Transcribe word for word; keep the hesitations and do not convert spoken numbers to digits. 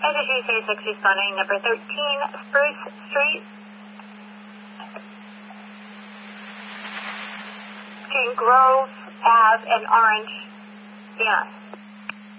Energy thirty six responding, number thirteen, Spruce Street. Between Grove Ave and Orange. Yes.